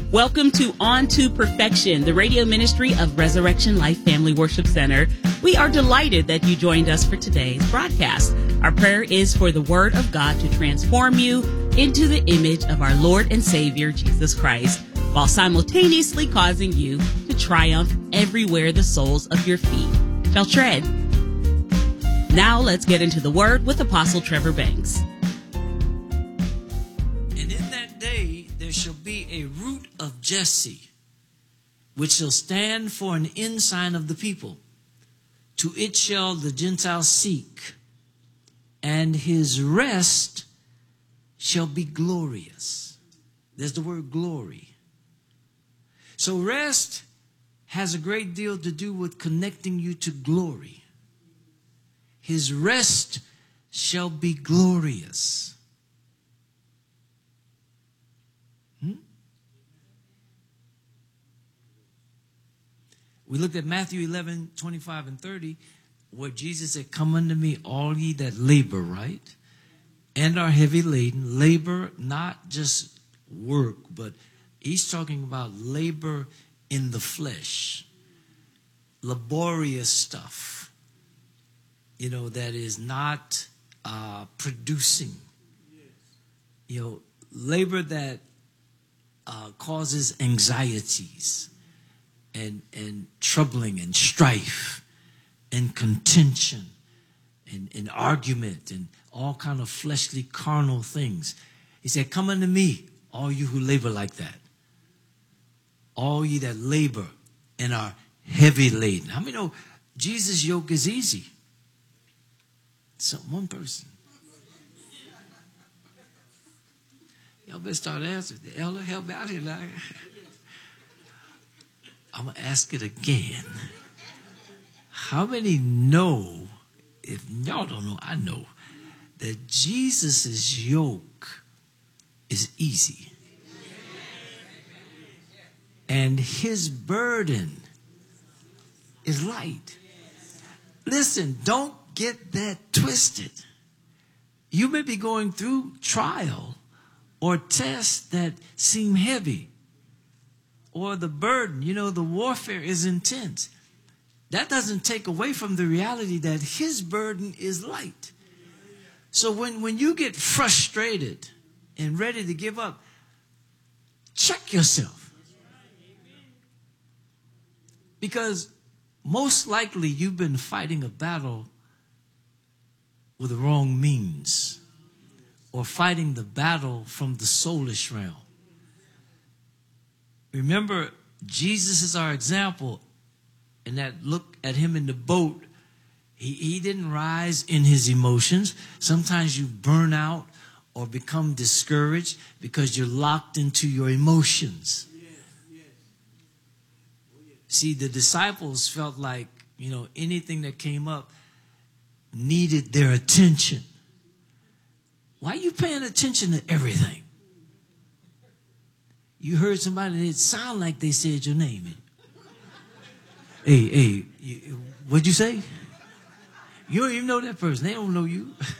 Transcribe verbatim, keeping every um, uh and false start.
Welcome to On to Perfection, the radio ministry of Resurrection Life Family Worship Center. We are delighted that you joined us for today's broadcast. Our prayer is for the Word of God to transform you into the image of our Lord and Savior, Jesus Christ, while simultaneously causing you to triumph everywhere the soles of your feet shall tread. Now let's get into the Word with Apostle Trevor Banks. And in that day there shall be a root of Jesse, which shall stand for an ensign of the people. To it shall the Gentiles seek, and his rest shall be glorious. There's the word glory. So rest has a great deal to do with connecting you to glory. His rest shall be glorious. Hmm? We looked at Matthew eleven, twenty-five and thirty, where Jesus said, "Come unto me, all ye that labor," right? "And are heavy laden." Labor, not just work, but he's talking about labor in the flesh. Laborious stuff, you know, that is not uh, producing. You know, labor that uh, causes anxieties and, and troubling and strife and contention and, and argument and all kind of fleshly, carnal things. He said, "Come unto me, all you who labor like that. All ye that labor and are heavy laden." How many know Jesus' yoke is easy? So one person. Y'all better start asking. The elder, help me out here now. I'm going to ask it again. How many know, if y'all don't know, I know, that Jesus' yoke is easy. And his burden is light. Listen, don't get that twisted. You may be going through trial or tests that seem heavy, or the burden, you know, the warfare is intense. That doesn't take away from the reality that his burden is light. So when, when you get frustrated and ready to give up, check yourself. Because most likely you've been fighting a battle with the wrong means, or fighting the battle from the soulish realm. Remember, Jesus is our example. And that look at him in the boat, he, he didn't rise in his emotions. Sometimes you burn out or become discouraged because you're locked into your emotions. See, the disciples felt like, you know, anything that came up needed their attention. Why are you paying attention to everything? You heard somebody that sound like they said your name. Hey, hey, what'd you say? You don't even know that person. They don't know you.